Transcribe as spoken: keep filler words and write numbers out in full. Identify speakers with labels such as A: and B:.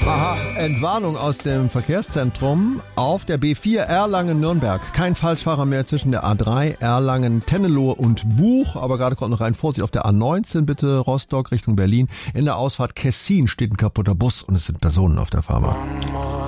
A: Aha, Entwarnung aus dem Verkehrszentrum auf der B vier Erlangen-Nürnberg. Kein Falschfahrer mehr zwischen der A drei, Erlangen, Tennelohe und Buch. Aber gerade kommt noch rein Vorsicht auf der A neunzehn, bitte Rostock Richtung Berlin. In der Ausfahrt Kessin steht ein kaputter Bus und es sind Personen auf der Fahrbahn.